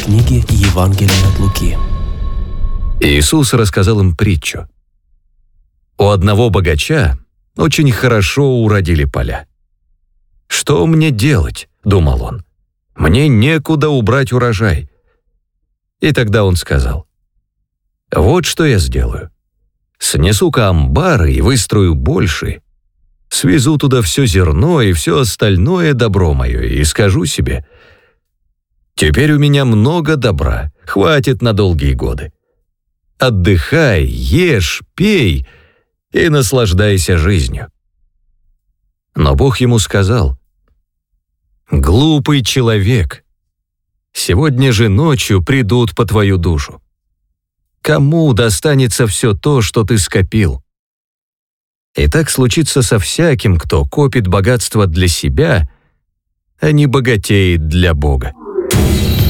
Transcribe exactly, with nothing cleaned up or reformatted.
книги Евангелия от Луки. Иисус рассказал им притчу. У одного богача очень хорошо уродили поля. «Что мне делать?» — думал он. «Мне некуда убрать урожай». И тогда он сказал: «Вот что я сделаю. Снесу-ка амбары и выстрою больше, свезу туда все зерно и все остальное добро мое и скажу себе: теперь у меня много добра, хватит на долгие годы. Отдыхай, ешь, пей и наслаждайся жизнью». Но Бог ему сказал: «Глупый человек, сегодня же ночью придут по твою душу. Кому достанется все то, что ты скопил?» И так случится со всяким, кто копит богатство для себя, а не богатеет для Бога.